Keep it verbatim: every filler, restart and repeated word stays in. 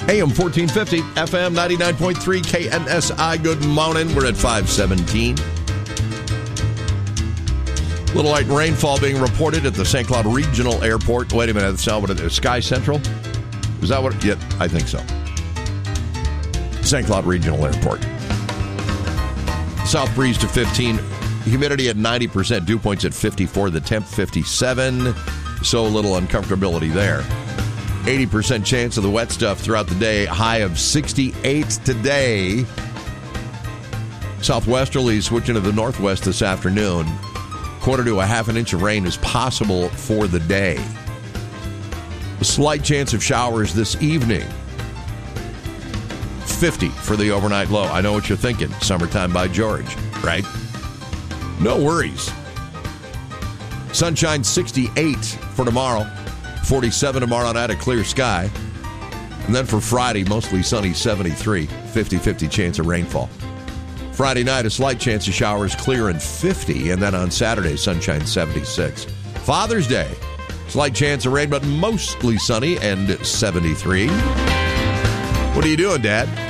A M fourteen fifty, F M ninety-nine point three, K N S I. Good morning. We're at five seventeen. Little light rainfall being reported at the Saint Cloud Regional Airport. Wait a minute, that's not what it is. Sky Central? Is that what? Yeah, I think so. Saint Cloud Regional Airport. South breeze to fifteen. Humidity at ninety percent. Dew points at fifty-four. The temp fifty-seven. So little uncomfortability there. eighty percent chance of the wet stuff throughout the day. High of sixty-eight today. Southwesterly switching to the northwest this afternoon. Quarter to a half an inch of rain is possible for the day. A slight chance of showers this evening. fifty for the overnight low. I know what you're thinking. Summertime by George, right? No worries. Sunshine sixty-eight for tomorrow. forty-seven tomorrow night, a clear sky. And then for Friday, mostly sunny, seventy-three. fifty-fifty chance of rainfall. Friday night, a slight chance of showers, clear and fifty. And then on Saturday, sunshine, seventy-six. Father's Day, slight chance of rain, but mostly sunny and seventy-three. What are you doing, Dad?